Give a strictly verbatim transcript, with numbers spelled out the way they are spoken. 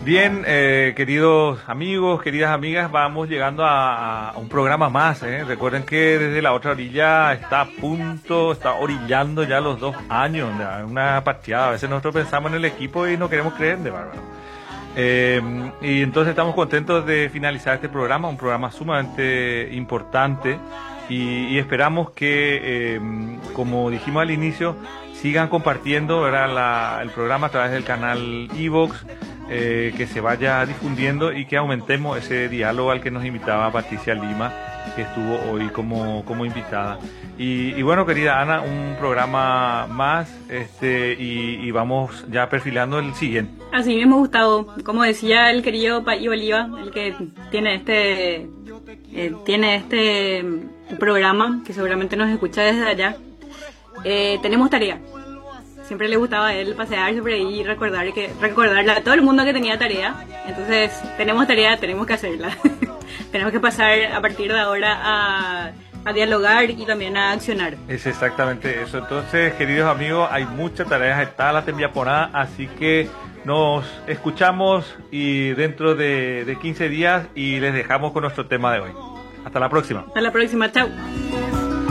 Bien, eh, queridos amigos, queridas amigas, vamos llegando a, a un programa más. ¿eh? Recuerden que desde la otra orilla está a punto, está orillando ya los dos años, una pateada. A veces nosotros pensamos en el equipo y no queremos creer, de bárbaro. Eh, y entonces estamos contentos de finalizar este programa, un programa sumamente importante y, y esperamos que, eh, como dijimos al inicio, sigan compartiendo ¿verdad? La, el programa a través del canal iVoox. Eh, que se vaya difundiendo y que aumentemos ese diálogo al que nos invitaba Patricia Lima, que estuvo hoy como, como invitada. Y, y bueno, querida Ana, un programa más este y, y vamos ya perfilando el siguiente. Así mismo, Gustavo, como decía el querido Pai Oliva, el que tiene este eh, tiene este programa, que seguramente nos escucha desde allá, eh, tenemos tarea. Siempre le gustaba a él pasearse por ahí y recordar que, recordarle a todo el mundo que tenía tarea. Entonces, tenemos tarea, tenemos que hacerla. Tenemos que pasar a partir de ahora a, a dialogar y también a accionar. Es exactamente eso. Entonces, queridos amigos, hay muchas tareas, está la temporada, así que nos escuchamos y dentro de, de quince días y les dejamos con nuestro tema de hoy. Hasta la próxima. Hasta la próxima, chao.